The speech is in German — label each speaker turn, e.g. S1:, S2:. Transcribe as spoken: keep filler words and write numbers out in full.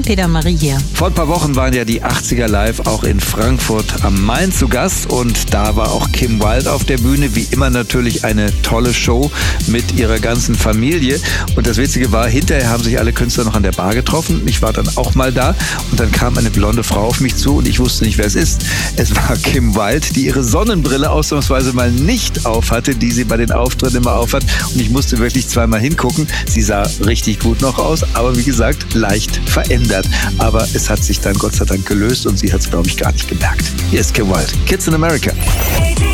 S1: Peter Marie hier.
S2: Vor ein paar Wochen waren ja die achtziger Live auch in Frankfurt am Main zu Gast und da war auch Kim Wilde auf der Bühne. Wie immer natürlich eine tolle Show mit ihrer ganzen Familie. Und das Witzige war, hinterher haben sich alle Künstler noch an der Bar getroffen. Ich war dann auch mal da und dann kam eine blonde Frau auf mich zu und ich wusste nicht, wer es ist. Es war Kim Wilde, die ihre Sonnenbrille ausnahmsweise mal nicht aufhatte, die sie bei den Auftritten immer aufhat. Und ich musste wirklich zweimal hingucken. Sie sah richtig gut noch aus, aber wie gesagt, leicht verändert. Aber es hat sich dann Gott sei Dank gelöst und sie hat es, glaube ich, gar nicht gemerkt. Hier ist Kim Wilde, Kids in America.